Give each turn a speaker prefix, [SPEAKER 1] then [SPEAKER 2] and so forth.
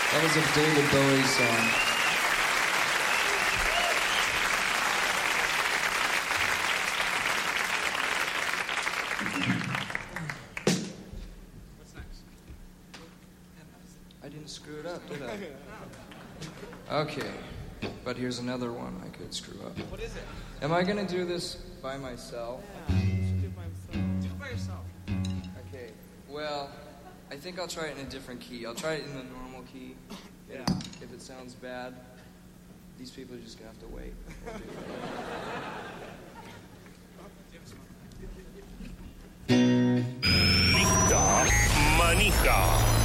[SPEAKER 1] That was a David Bowie song.
[SPEAKER 2] What's next?
[SPEAKER 1] I didn't screw it up, did I? Okay, but here's another one I could screw up.
[SPEAKER 2] What is it?
[SPEAKER 1] Am I gonna do this by myself?
[SPEAKER 2] Yeah, you should do it by yourself. Do it by yourself.
[SPEAKER 1] Okay, well, I think I'll try it in a different key. I'll try it in the normal key.
[SPEAKER 2] Yeah.
[SPEAKER 1] If it sounds bad, these people are just gonna have to wait.
[SPEAKER 3] Manija.